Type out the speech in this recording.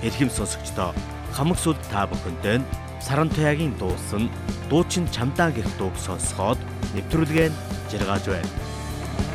Эрхэм сонсогчдоо хамаг сүл та бүхэндээ Саран Туяагийн дуусан Дуучин чамдаа гэх дууг сонсоход нэвтрүүлгээ жаргаж байна.